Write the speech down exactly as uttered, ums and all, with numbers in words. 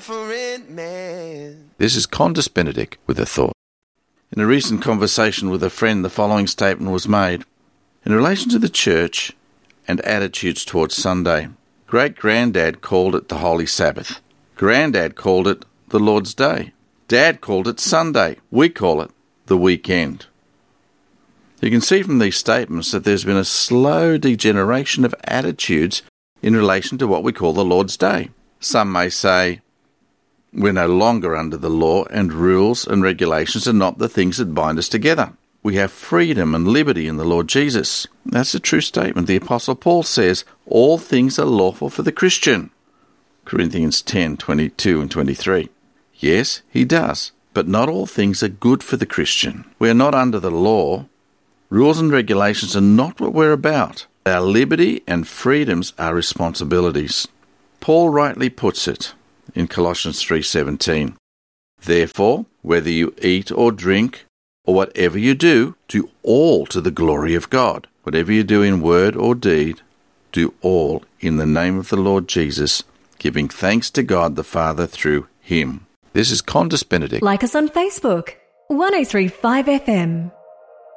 different man. This is Condis Benedict with a thought. In a recent conversation with a friend, the following statement was made. In relation to the church and attitudes towards Sunday, Great-granddad called it the Holy Sabbath. Granddad called it the Lord's Day. Dad called it Sunday. We call it the weekend. You can see from these statements that there's been a slow degeneration of attitudes in relation to what we call the Lord's Day. Some may say, we're no longer under the law, and rules and regulations are not the things that bind us together. We have freedom and liberty in the Lord Jesus. That's a true statement. The Apostle Paul says, all things are lawful for the Christian. Corinthians ten, twenty-two and twenty-three. Yes, he does, but not all things are good for the Christian. We are not under the law. Rules and regulations are not what we're about. Our liberty and freedoms are responsibilities. Paul rightly puts it in Colossians three seventeen. Therefore, whether you eat or drink, or whatever you do, do all to the glory of God. Whatever you do in word or deed, do all in the name of the Lord Jesus, giving thanks to God the Father through him. This is Condis Benedict. Like us on Facebook, one oh three point five F M.